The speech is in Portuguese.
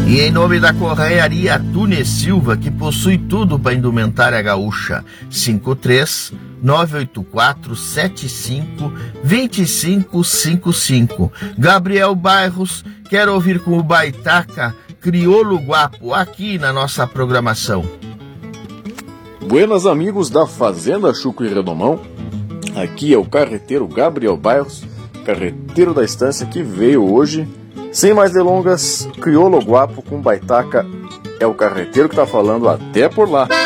E em nome da Correaria Tunes Silva, que possui tudo para indumentária gaúcha, 53-984-75-2555. Gabriel Bairros, quer ouvir com o Baitaca Crioulo Guapo, aqui na nossa programação. Buenas amigos da Fazenda Chuco e Redomão, aqui é o carreteiro Gabriel Bairros, carreteiro da estância que veio hoje. Sem mais delongas, Crioulo Guapo com Baitaca é o carreteiro que tá falando, até por lá.